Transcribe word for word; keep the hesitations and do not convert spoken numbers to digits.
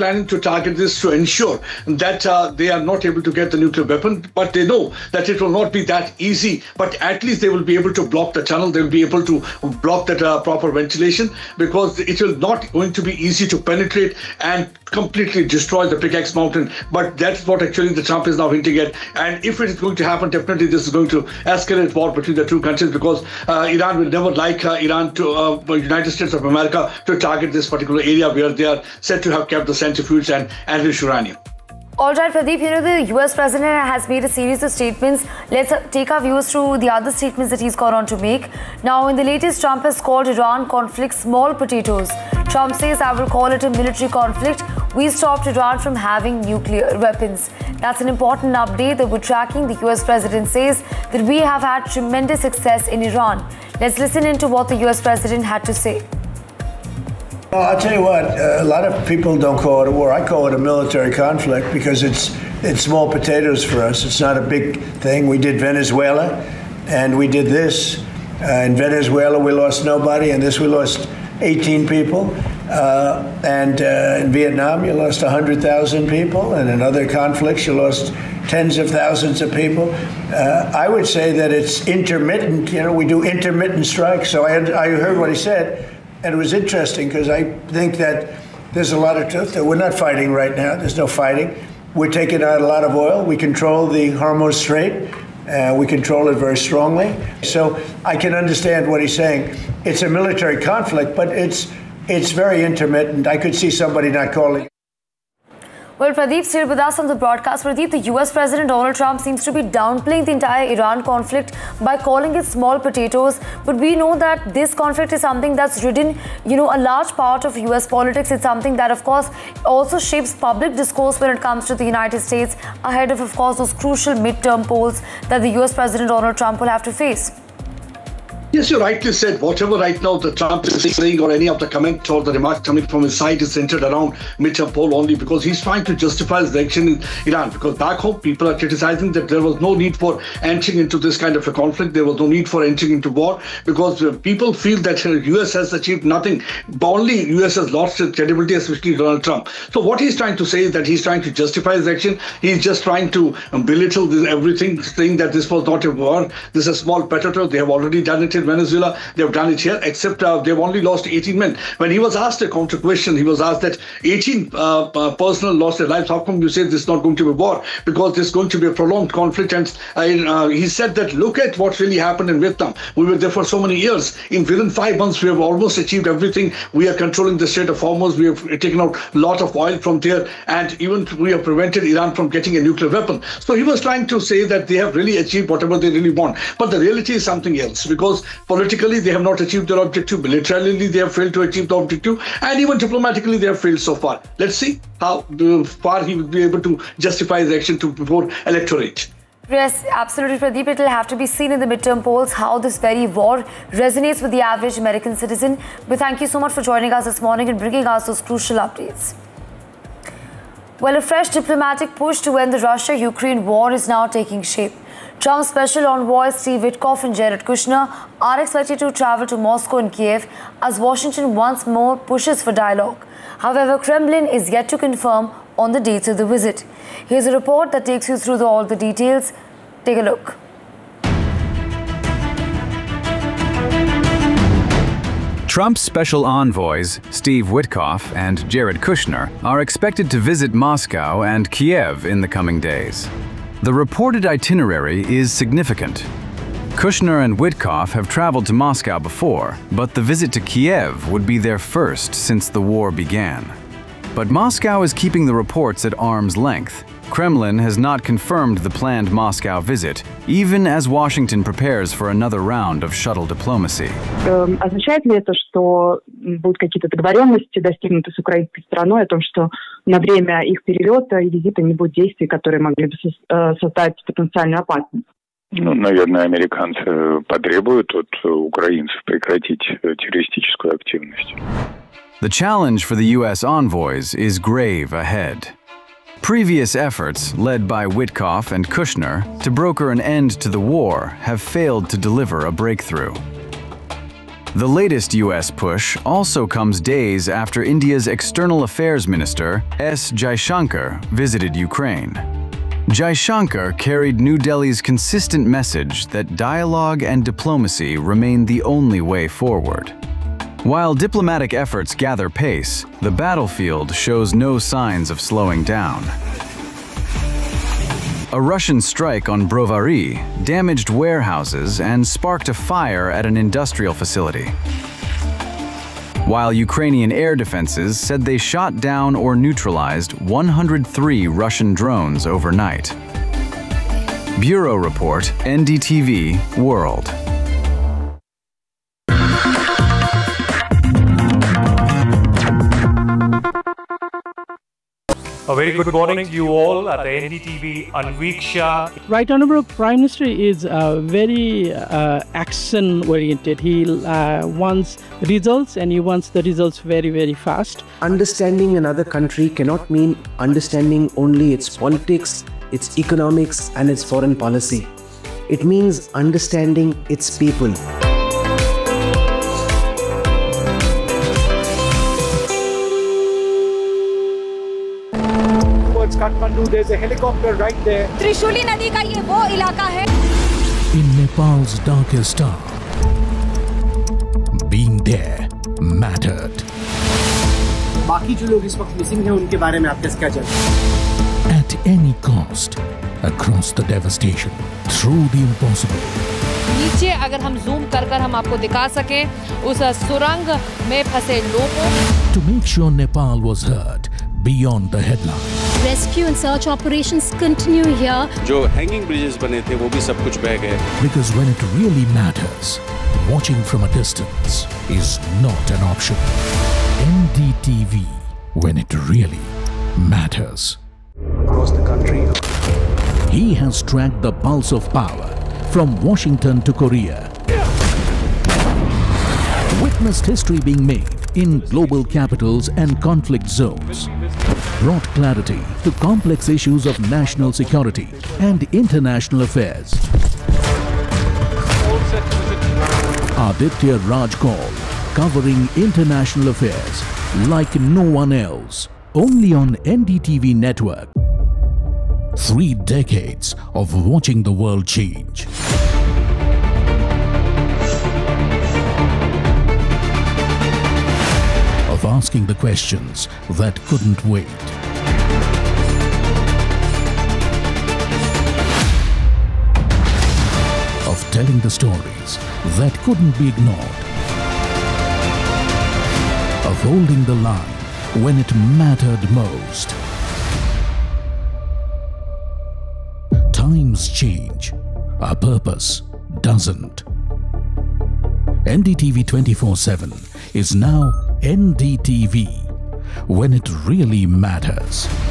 planning to target this to ensure that uh, they are not able to get the nuclear weapon, but they know that it will not be that easy. But at least they will be able to block the tunnel. They will be able to block that uh, proper ventilation, because it will not going to be easy to penetrate and completely destroy the Pickaxe Mountain. But that's what actually the Trump is now hinting at. And if it is going to happen, definitely this is going to escalate war between the two countries, because uh, Iran will never like uh, Iran to uh, United States of America to target this particular area where they are said to have kept the centrifuge and enriched uranium. All right, Pradeep, you know, the U S president has made a series of statements. Let's take our viewers through the other statements that he's gone on to make. Now, in the latest, Trump has called Iran conflict small potatoes. Trump says, I will call it a military conflict. We stopped Iran from having nuclear weapons. That's an important update that we're tracking. The U S president says that we have had tremendous success in Iran. Let's listen into what the U S president had to say. Well, I'll tell you what, uh, a lot of people don't call it a war. I call it a military conflict because it's it's small potatoes for us. It's not a big thing. We did Venezuela, and we did this. Uh, in Venezuela, we lost nobody. In this, we lost eighteen people. Uh, and uh, in Vietnam, you lost one hundred thousand people. And in other conflicts, you lost tens of thousands of people. Uh, I would say that it's intermittent. You know, we do intermittent strikes. So I, had, I heard what he said. And it was interesting because I think that there's a lot of truth that we're not fighting right now. There's no fighting. We're taking out a lot of oil. We control the Hormuz Strait. Uh, we control it very strongly. So I can understand what he's saying. It's a military conflict, but it's it's very intermittent. I could see somebody not calling. Well, Pradeep, still with us on the broadcast. Pradeep, the U S President Donald Trump seems to be downplaying the entire Iran conflict by calling it small potatoes. But we know that this conflict is something that's ridden, you know, a large part of U S politics. It's something that, of course, also shapes public discourse when it comes to the United States ahead of, of course, those crucial midterm polls that the U S President Donald Trump will have to face. Yes, you rightly said, whatever right now the Trump is saying or any of the comment or the remarks coming from his side is centered around midterm poll only, because he's trying to justify his action in Iran. Because back home, people are criticizing that there was no need for entering into this kind of a conflict. There was no need for entering into war, because people feel that the U S has achieved nothing. Only U S has lost its credibility, especially Donald Trump. So what he's trying to say is that he's trying to justify his action. He's just trying to belittle this, everything, saying that this was not a war. This is a small potato. They have already done it in Venezuela. They have done it here, except uh, they've only lost eighteen men. When he was asked a counter question, he was asked that eighteen uh, uh, personnel lost their lives. How come you say this is not going to be a war? Because this is going to be a prolonged conflict. And uh, he said that look at what really happened in Vietnam. We were there for so many years. In within five months, we have almost achieved everything. We are controlling the Strait of Hormuz. We have taken out a lot of oil from there. And even we have prevented Iran from getting a nuclear weapon. So he was trying to say that they have really achieved whatever they really want. But the reality is something else, because politically, they have not achieved their objective. Militarily, they have failed to achieve the objective. And even diplomatically, they have failed so far. Let's see how far he will be able to justify his action to before electorate. Yes, absolutely, Pradeep. It will have to be seen in the midterm polls how this very war resonates with the average American citizen. But thank you so much for joining us this morning and bringing us those crucial updates. Well, a fresh diplomatic push to end the Russia-Ukraine war is now taking shape. Trump's special envoys Steve Witkoff and Jared Kushner are expected to travel to Moscow and Kiev as Washington once more pushes for dialogue. However, Kremlin is yet to confirm on the dates of the visit. Here's a report that takes you through the, all the details. Take a look. Trump's special envoys, Steve Witkoff and Jared Kushner, are expected to visit Moscow and Kiev in the coming days. The reported itinerary is significant. Kushner and Witkoff have traveled to Moscow before, but the visit to Kiev would be their first since the war began. But Moscow is keeping the reports at arm's length. Kremlin has not confirmed the planned Moscow visit, even as Washington prepares for another round of shuttle diplomacy. Означает ли это, что будут какие-то договоренности достигнуты с украинской стороной о том, что на время их перелета и визита не будет действий, которые могли бы создать потенциальную опасность? Ну, наверное, американцы потребуют от украинцев прекратить террористическую активность. The challenge for the U S envoys is grave ahead. Previous efforts, led by Witkoff and Kushner, to broker an end to the war have failed to deliver a breakthrough. The latest U S push also comes days after India's External Affairs Minister S. Jaishankar visited Ukraine. Jaishankar carried New Delhi's consistent message that dialogue and diplomacy remain the only way forward. While diplomatic efforts gather pace, the battlefield shows no signs of slowing down. A Russian strike on Brovary damaged warehouses and sparked a fire at an industrial facility, while Ukrainian air defenses said they shot down or neutralized one hundred three Russian drones overnight. Bureau Report, N D T V World. A very good morning to you all at the N D T V Anveeksha. Right Honourable Prime Minister is uh, very uh, action-oriented. He uh, wants results and he wants the results very, very fast. Understanding another country cannot mean understanding only its politics, its economics and its foreign policy. It means understanding its people. Kathmandu, there's a helicopter right there. Trishuli नदी का ये वो इलाका है. In Nepal's darkest hour, being there mattered. बाकी जो लोग इस वक्त मिसिंग हैं उनके बारे में आपके क्या जानते? At any cost, across the devastation, through the impossible. नीचे अगर हम जूम कर कर हम आपको दिखा सकें उस सुरंग में फंसे लोगों. To make sure Nepal was heard beyond the headline. Rescue and search operations continue here. जो hanging bridges बने थे वो भी सब कुछ बह गए. Because when it really matters, watching from a distance is not an option. N D T V, when it really matters. Across the country. He has tracked the pulse of power from Washington to Korea. Witnessed history being made in global capitals and conflict zones. Brought clarity to complex issues of national security and international affairs. Aditya Raj Kaul, covering international affairs like no one else, only on N D T V network. Three decades of watching the world change. Of asking the questions that couldn't wait. Of telling the stories that couldn't be ignored. Of holding the line when it mattered most. Times change, our purpose doesn't. N D T V twenty-four seven is now N D T V, when it really matters.